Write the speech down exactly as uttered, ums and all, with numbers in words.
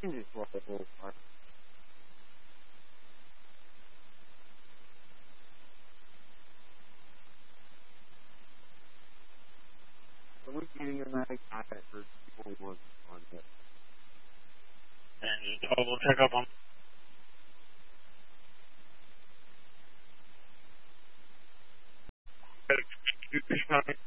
can just walk the whole park. So we're getting a nice contact for people who want on it. And oh, we'll check up on. Excuse me.